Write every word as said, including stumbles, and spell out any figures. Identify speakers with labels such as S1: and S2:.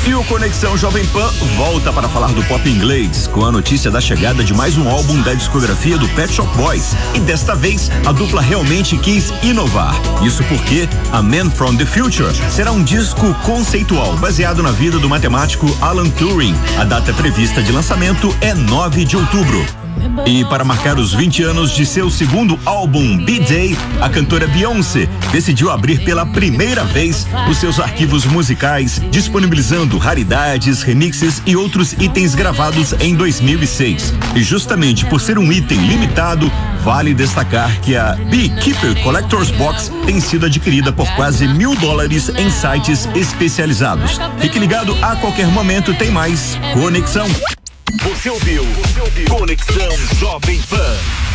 S1: E o Conexão Jovem Pan volta para falar do pop inglês, com a notícia da chegada de mais um álbum da discografia do Pet Shop Boys. E desta vez, a dupla realmente quis inovar. Isso porque A Man from the Future será um disco conceitual, baseado na vida do matemático Alan Turing. A data prevista de lançamento é nove de outubro. E para marcar os vinte anos de seu segundo álbum, B-Day, a cantora Beyoncé decidiu abrir pela primeira vez os seus arquivos musicais, disponibilizando raridades, remixes e outros itens gravados em dois mil e seis. E justamente por ser um item limitado, vale destacar que a Beekeeper Collector's Box tem sido adquirida por quase mil dólares em sites especializados. Fique ligado, a qualquer momento tem mais Conexão.
S2: Você ouviu? Você ouviu? Conexão Jovem Pan.